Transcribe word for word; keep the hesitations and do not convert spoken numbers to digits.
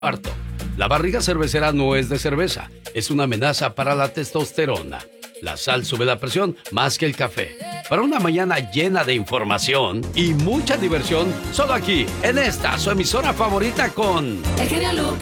Cuarto, la barriga cervecera no es de cerveza, es una amenaza para la testosterona. La sal sube la presión más que el café. Para una mañana llena de información y mucha diversión, solo aquí, en esta, su emisora favorita con... El genio Lucas.